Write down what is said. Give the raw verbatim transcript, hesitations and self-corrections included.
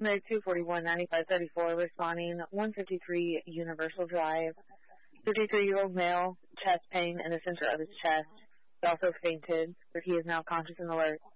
Center two forty-one ninety-five thirty-four, responding one fifty-three Universal Drive. fifty-three-year-old male, chest pain in the center of his chest. He also fainted, but he is now conscious and alert.